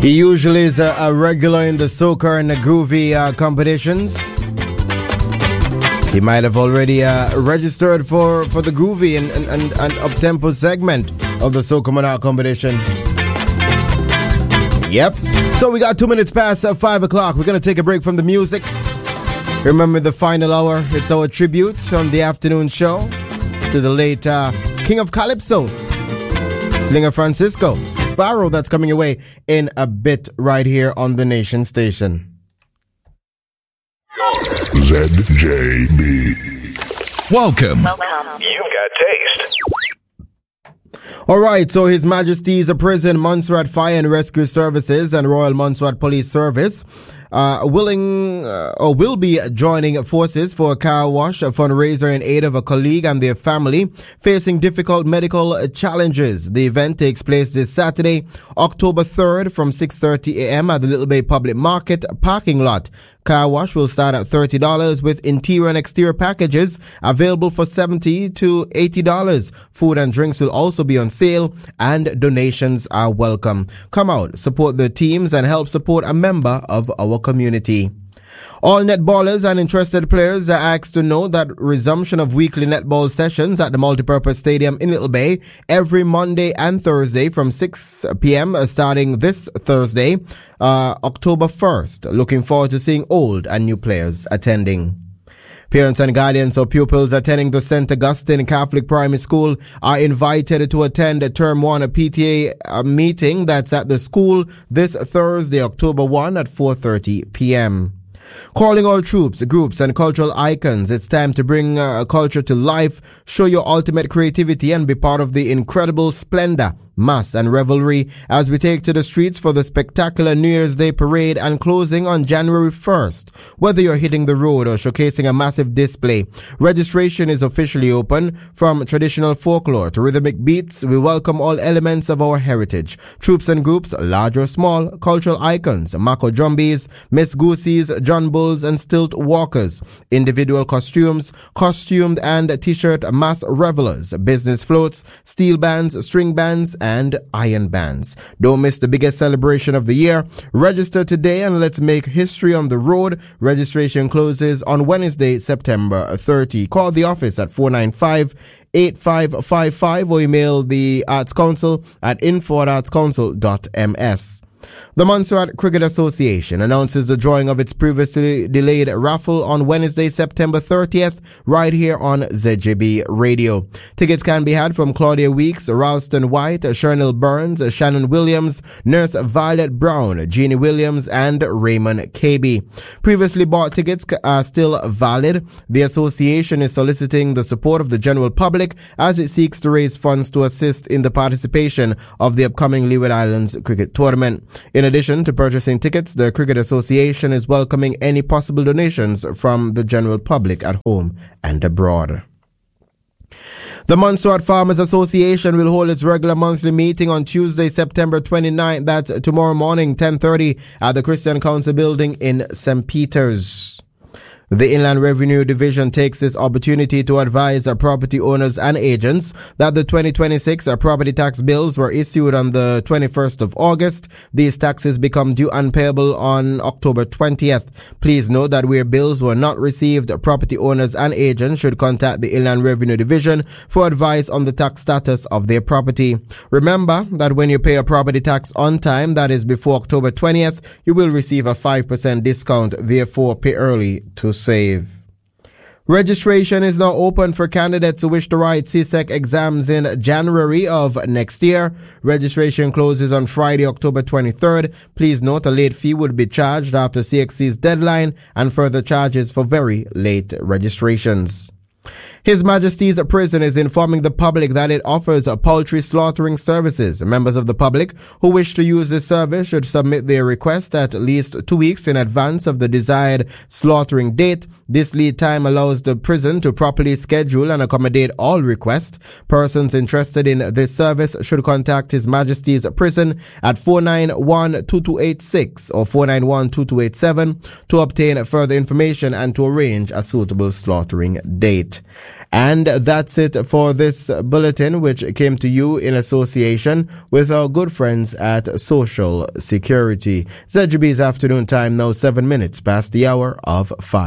He usually is a regular in the soca and the groovy competitions. He might have already registered for the groovy and up-tempo segment of the Soca Monarch competition. Yep. So we got 2 minutes past 5 o'clock. We're going to take a break from the music. Remember the final hour. It's our tribute on the afternoon show to the late King of Calypso, Slinger Francisco Sparrow. That's coming away in a bit right here on the Nation Station. ZJB. Welcome. You've got taste. Alright, so His Majesty's Prison, Montserrat Fire and Rescue Services and Royal Montserrat Police Service will be joining forces for a car wash, a fundraiser in aid of a colleague and their family facing difficult medical challenges. The event takes place this Saturday, October 3rd from 6:30 a.m. at the Little Bay Public Market parking lot. Car wash will start at $30 with interior and exterior packages available for $70 to $80. Food and drinks will also be on sale and donations are welcome. Come out, support the teams and help support a member of our community. All netballers and interested players are asked to know that resumption of weekly netball sessions at the Multipurpose Stadium in Little Bay every Monday and Thursday from 6 p.m. starting this Thursday, October 1st. Looking forward to seeing old and new players attending. Parents and guardians of pupils attending the St. Augustine Catholic Primary School are invited to attend a Term 1 PTA meeting that's at the school this Thursday, October 1 at 4:30 p.m. Calling all troops, groups and cultural icons, it's time to bring culture to life, show your ultimate creativity and be part of the incredible splendor, mass and revelry as we take to the streets for the spectacular New Year's Day parade and closing on January 1st. Whether you're hitting the road or showcasing a massive display, registration is officially open. From traditional folklore to rhythmic beats, we welcome all elements of our heritage. Troops and groups, large or small, cultural icons, Mako Jumbies, Miss Goosies, John Bulls and Stilt Walkers, individual costumes, costumed and t-shirt mass revelers, business floats, steel bands, string bands, and iron bands. Don't miss the biggest celebration of the year. Register today and let's make history on the road. Registration closes on Wednesday, September 30. Call the office at 495-8555 or email the Arts Council at info@artscouncil.ms. The Montserrat Cricket Association announces the drawing of its previously delayed raffle on Wednesday, September 30th, right here on ZJB Radio. Tickets can be had from Claudia Weeks, Ralston White, Shernil Burns, Shannon Williams, Nurse Violet Brown, Jeannie Williams, and Raymond KB. Previously bought tickets are still valid. The association is soliciting the support of the general public as it seeks to raise funds to assist in the participation of the upcoming Leeward Islands Cricket Tournament. In addition to purchasing tickets, the Cricket Association is welcoming any possible donations from the general public at home and abroad. The Montserrat Farmers Association will hold its regular monthly meeting on Tuesday, September 29th. That's tomorrow morning, 10:30 at the Christian Council building in St. Peter's. The Inland Revenue Division takes this opportunity to advise property owners and agents that the 2026 property tax bills were issued on the 21st of August. These taxes become due and payable on October 20th. Please note that where bills were not received, property owners and agents should contact the Inland Revenue Division for advice on the tax status of their property. Remember that when you pay a property tax on time, that is before October 20th, you will receive a 5% discount. Therefore, pay early to save. Registration is now open for candidates who wish to write CSEC exams in January of next year. Registration closes on Friday, October 23rd. Please note a late fee would be charged after CXC's deadline and further charges for very late registrations. His Majesty's Prison is informing the public that it offers poultry slaughtering services. Members of the public who wish to use this service should submit their request at least 2 weeks in advance of the desired slaughtering date. This lead time allows the prison to properly schedule and accommodate all requests. Persons interested in this service should contact His Majesty's Prison at 491-2286 or 491-2287 to obtain further information and to arrange a suitable slaughtering date. And that's it for this bulletin, which came to you in association with our good friends at Social Security. ZGB's afternoon time now 7 minutes past the hour of 5.